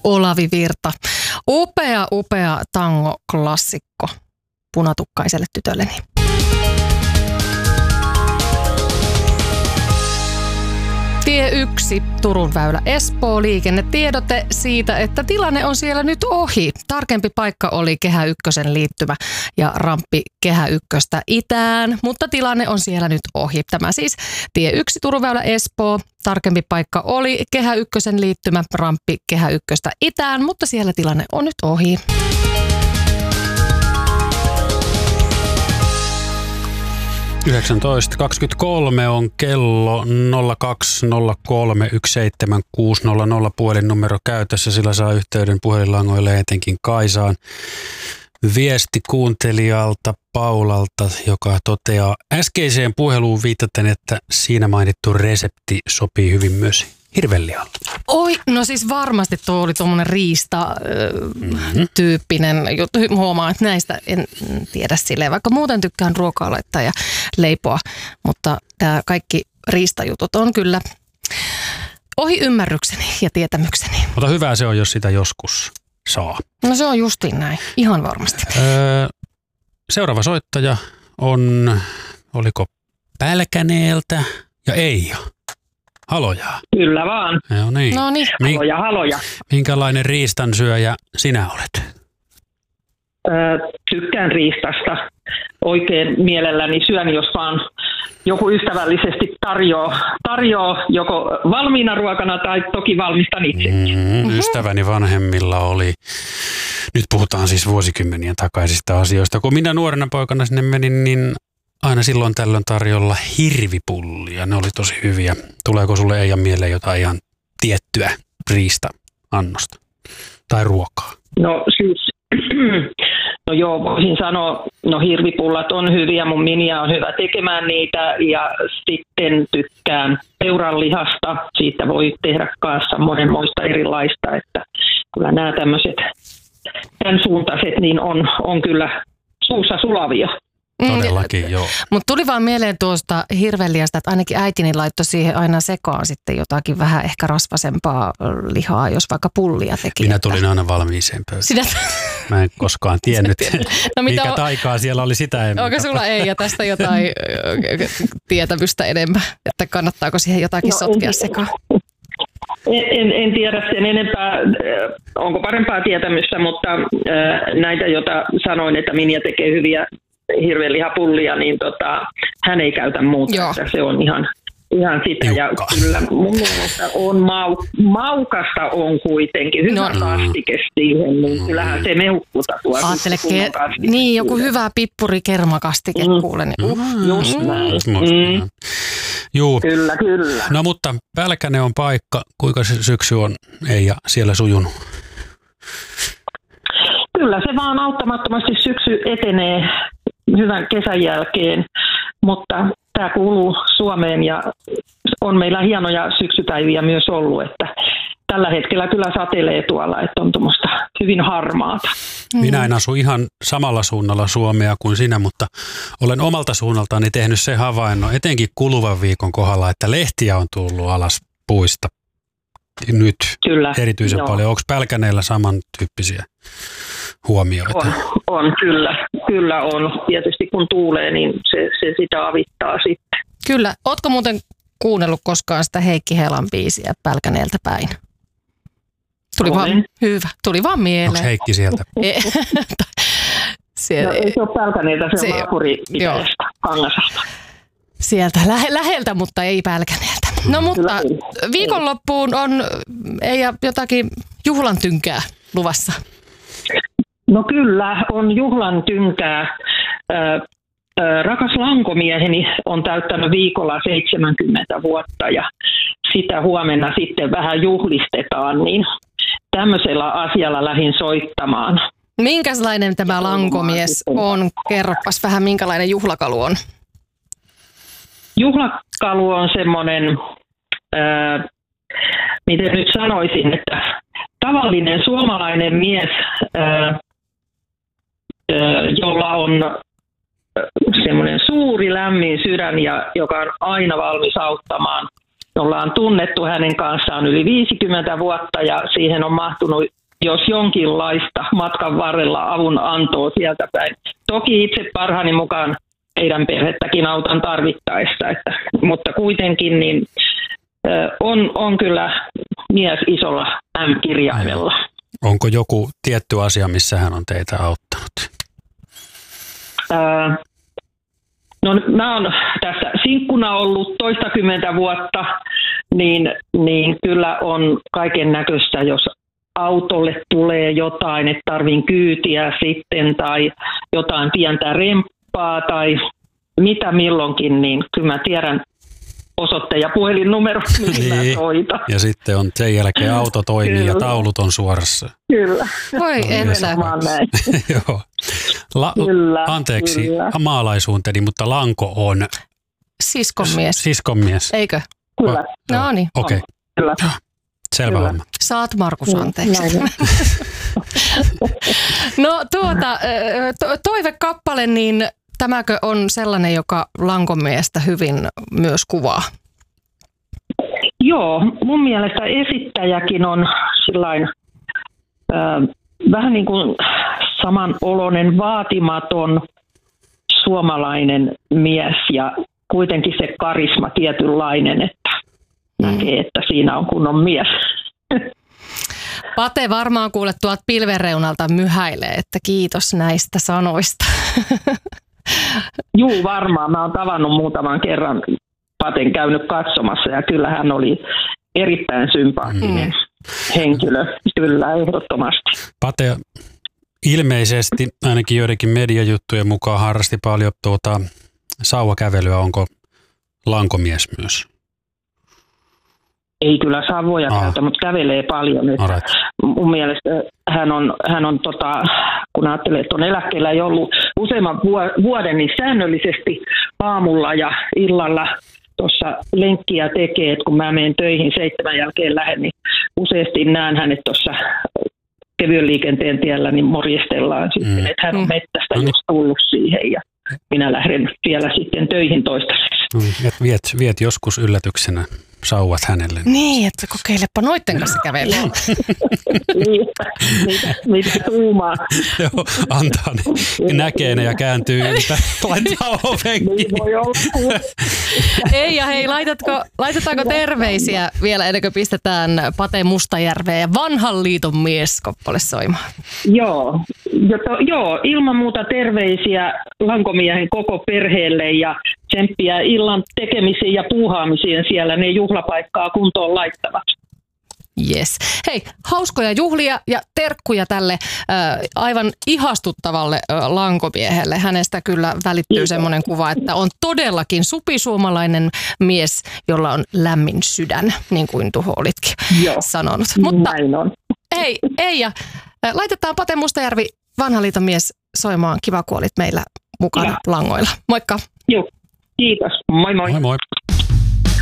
Olavi Virta. Upea tango-klassikko punatukkaiselle tytölleni. Tie 1, Turun väylä Espoo, liikennetiedote siitä, että tilanne on siellä nyt ohi. Tarkempi paikka oli Kehä Ykkösen liittymä ja ramppi Kehä Ykköstä itään, mutta tilanne on siellä nyt ohi. Tämä siis tie 1, Turun väylä Espoo. Tarkempi paikka oli Kehä Ykkösen liittymä, ramppi Kehä Ykköstä itään, mutta siellä tilanne on nyt ohi. (19.23) on kello 0203176600 puhelinnumero käytössä, sillä saa yhteyden puhelinlangoille etenkin Kaisaan. Viesti kuuntelijalta Paulalta, joka toteaa äskeiseen puheluun viitaten, että siinä mainittu resepti sopii hyvin myös hirvenlihalle. Oi, no siis varmasti tuo oli tuommoinen riista-tyyppinen juttu. Huomaan, että näistä en tiedä silleen, vaikka muuten tykkään ruokaa laittaa ja leipoa, mutta tämä kaikki riistajutut on kyllä ohi ymmärrykseni ja tietämykseni. Mutta hyvä se on, jos sitä joskus saa. No se on justiin näin, ihan varmasti. Seuraava soittaja on, oliko Pälkäneeltä ja Eija. Halojaa. Kyllä vaan. No niin. Haloja. Minkälainen riistansyöjä sinä olet? Tykkään riistasta. Oikein mielelläni syön, jos vaan joku ystävällisesti tarjoaa joko valmiina ruokana tai toki valmistan itse. Ystäväni vanhemmilla oli, nyt puhutaan siis vuosikymmenien takaisista asioista. Kun minä nuorena poikana sinne menin, niin aina silloin tällöin tarjolla hirvipullia. Ne oli tosi hyviä. Tuleeko sulle Eija mieleen jotain ihan tiettyä riista-annosta tai ruokaa? No siis, no joo, voisin sanoa, no hirvipullat on hyviä. Mun miniä on hyvä tekemään niitä ja sitten tykkään peuranlihasta. Siitä voi tehdä kanssa monenmoista erilaista, että kyllä nämä tämmöiset tämän suuntaiset niin on kyllä suussa sulavia. Todellakin, joo. Mutta tuli vaan mieleen tuosta hirvenlihasta, että ainakin äitini laittoi siihen aina sekaan sitten jotakin vähän ehkä rasvasempaa lihaa, jos vaikka pullia teki. Minä tulin aina valmiiseen pöytään. Mä en koskaan tiennyt, mikä taikaa siellä oli, sitä en. Onko sulla Eija tästä jotain tietämystä enemmän, että kannattaako siihen jotakin sotkea sekaan? En tiedä sen enempää, onko parempaa tietämystä, mutta näitä, joita sanoin, että Minja tekee hyviä hirvenlihapullia, niin hän ei käytä muuta. Se on ihan sitä. Ja kyllä mun mielestä on maukasta on kuitenkin hyvä kastike siihen, niin kyllähän se meuhkuta ajattele, niin joku hyvä pippuri-kermakastike kuulen. Just näin. Juu. Kyllä. No mutta Pälkäne on paikka. Kuinka se syksy on Eija siellä sujunut? Kyllä se vaan auttamattomasti syksy etenee hyvän kesän jälkeen, mutta tämä kuuluu Suomeen ja on meillä hienoja syksypäiviä myös ollut, että tällä hetkellä kyllä satelee tuolla, että on tuommoista hyvin harmaata. Minä en asu ihan samalla suunnalla Suomea kuin sinä, mutta olen omalta suunnaltani tehnyt sen havainnon, etenkin kuluvan viikon kohdalla, että lehtiä on tullut alas puista nyt kyllä, erityisen paljon. Onko Pälkäneellä samantyyppisiä huomioita? On kyllä on. Tietysti kun tuulee, niin se sitä avittaa sitten. Kyllä. Ootko muuten kuunnellut koskaan sitä Heikki Helan biisiä Pälkäneeltä päin? Tuli vaan mieleen. Onko Heikki sieltä? Ei se ole Pälkäneeltä, se on naapuri-pitäjästä, Kangasasta. Sieltä läheltä, mutta ei Pälkäneeltä. No mutta viikonloppuun on jotakin juhlan tynkää luvassa. No kyllä, on juhlan tynkää. Rakas lankomieheni on täyttänyt viikolla 70 vuotta ja sitä huomenna sitten vähän juhlistetaan, niin tämmöisellä asialla lähdin soittamaan. Minkälainen tämä lankomies on? Kerropas vähän, minkälainen juhlakalu on? Juhlakalu on semmoinen, miten nyt sanoisin, että tavallinen suomalainen mies, jolla on semmoinen suuri lämmin sydän ja joka on aina valmis auttamaan ollaan tunnettu hänen kanssaan yli 50 vuotta ja siihen on mahtunut jos jonkinlaista matkan varrella avun antoa sieltä päin. Toki itse parhaani mukaan heidän perhettäkin autan tarvittaessa, mutta kuitenkin niin, on kyllä mies isolla M-kirjaimella. Onko joku tietty asia, missä hän on teitä auttanut? No mä oon tässä sinkkuna ollut toistakymmentä vuotta, niin kyllä on kaiken näköistä, jos autolle tulee jotain, että tarvin kyytiä sitten tai jotain pientä remppaa tai mitä milloinkin, niin kyllä mä tiedän osoitteen ja puhelinnumero, mihin mä soitan. Ja sitten on sen jälkeen auto toimii kyllä. Ja taulut on suorassa. Kyllä. Voi että. Joo. Anteeksi, kyllä. Maalaisuunteni, mutta Lanko on siskonmies. Siskonmies. Eikö? Kyllä. No niin. Okei. Kyllä. Selvä homma. Saat Markus anteeksi. No toivekappale, niin tämäkö on sellainen, joka Lankon miestä hyvin myös kuvaa? Joo, mun mielestä esittäjäkin on sillain, vähän niin kuin samanoloinen, vaatimaton suomalainen mies ja kuitenkin se karisma tietynlainen, että näkee, että siinä on kunnon mies. Pate varmaan kuule tuolta pilven reunalta myhäilee, että kiitos näistä sanoista. Juu, varmaan. Mä oon tavannut muutaman kerran Paten käynyt katsomassa ja kyllä hän oli erittäin sympaattinen henkilö, kyllä ehdottomasti. Pate ilmeisesti ainakin joidenkin mediajuttujen mukaan harrasti paljon sauvakävelyä. Onko lankomies myös? Ei kyllä sauvoja käytä, mutta kävelee paljon. Mun mielestä hän on kun ajattelee, että on eläkkeellä jo ollut useamman vuoden, niin säännöllisesti aamulla ja illalla tuossa lenkkiä tekee, että kun mä menen töihin 7 jälkeen lähden, niin useasti näen hänet tuossa kevyen liikenteen tiellä, niin morjestellaan sitten, että hän on mettästä just tullut siihen ja minä lähden vielä sitten töihin toistaiseksi. Viet joskus yllätyksenä sauvat hänelle. Niin, että kokeilepa noitten kanssa kävellä. Mitä tuumaa. Joo, antaa ne. Näkee ne ja kääntyy ympäri. Laittaa ovenkin. Ei ja hei, laitetaanko terveisiä vielä ennen kuin pistetään Pate Mustajärveä ja Vanhan liiton mies -kappale soimaan? Joo, ilman muuta terveisiä lankomiehen koko perheelle ja tsemppiä illan tekemisiin ja puuhaamisiin siellä ne juhlapaikkaa kuntoon laittavat. Yes. Hei, hauskoja juhlia ja terkkuja tälle aivan ihastuttavalle lankomiehelle. Hänestä kyllä välittyy semmoinen kuva, että on todellakin supisuomalainen mies, jolla on lämmin sydän, niin kuin Tuho olitkin sanonut. Mutta näin on. Hei, Eija, laitetaan Pate Mustajärvi, Vanhan liiton mies, soimaan. Kiva, kun olit meillä mukana langoilla. Moikka. Joo, kiitos. Moi moi. Moi moi.